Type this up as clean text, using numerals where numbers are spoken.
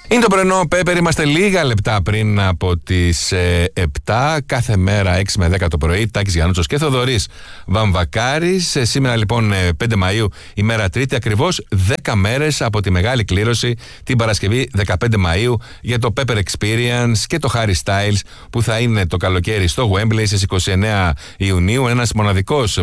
Είναι το πρωινό Pepper, είμαστε λίγα λεπτά πριν από τις 7, κάθε μέρα 6 με 10 το πρωί. Τάκης Γιαννούτσος και Θοδωρής Βαμβακάρης. Σήμερα λοιπόν 5 Μαΐου, ημέρα Τρίτη, ακριβώς 10 μέρες από τη μεγάλη κλήρωση την Παρασκευή 15 Μαΐου για το Pepper Experience και το Harry Styles που θα είναι το καλοκαίρι στο Wembley στις 29 Ιουνίου. Ένας μοναδικός